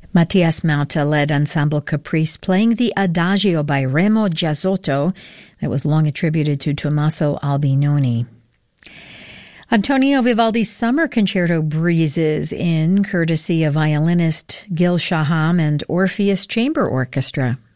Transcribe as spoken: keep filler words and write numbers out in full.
Mattias Mauta led Ensemble Caprice playing the Adagio by Remo Giazzotto that was long attributed to Tommaso Albinoni. Antonio Vivaldi's Summer Concerto breezes in, courtesy of violinist Gil Shaham and Orpheus Chamber Orchestra.